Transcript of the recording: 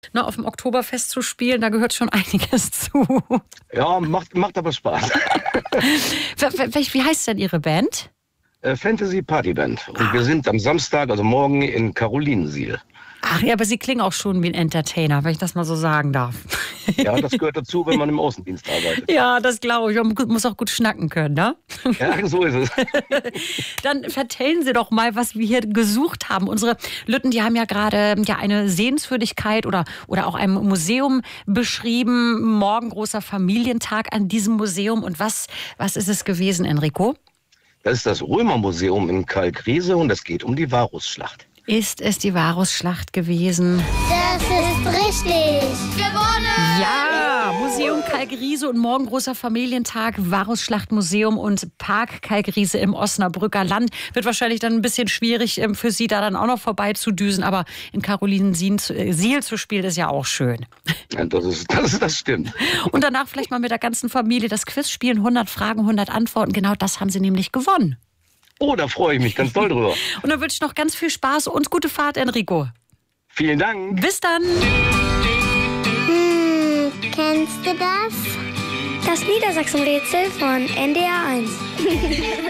Na, auf dem Oktoberfest zu spielen, da gehört schon einiges zu. Ja, macht aber Spaß. Wie heißt denn Ihre Band? Fantasy Party Band. Und wir sind am Samstag, also morgen, in Carolinensiel. Ach ja, aber Sie klingen auch schon wie ein Entertainer, wenn ich das mal so sagen darf. Ja, das gehört dazu, wenn man im Außendienst arbeitet. Ja, das glaube ich. Man muss auch gut schnacken können, ne? Ja, so ist es. Dann vertellen Sie doch mal, was wir hier gesucht haben. Unsere Lütten, die haben ja gerade eine Sehenswürdigkeit oder auch ein Museum beschrieben. Morgen großer Familientag an diesem Museum. Und was ist es gewesen, Enrico? Das ist das Römermuseum in Kalkriese und es geht um die Varusschlacht. Ist es die Varusschlacht gewesen? Das ist richtig. Gewonnen! Ja, Museum Kalkriese und morgen großer Familientag, Varusschlachtmuseum und Park Kalkriese im Osnabrücker Land. Wird wahrscheinlich dann ein bisschen schwierig für Sie, da dann auch noch vorbeizudüsen, aber in Carolinensiel zu spielen, ist ja auch schön. Ja, das stimmt. Und danach vielleicht mal mit der ganzen Familie das Quiz spielen, 100 Fragen, 100 Antworten. Genau das haben Sie nämlich gewonnen. Oh, da freue ich mich ganz doll drüber. Und dann wünsche ich noch ganz viel Spaß und gute Fahrt, Enrico. Vielen Dank. Bis dann. Kennst du das? Das Niedersachsen-Rätsel von NDR 1.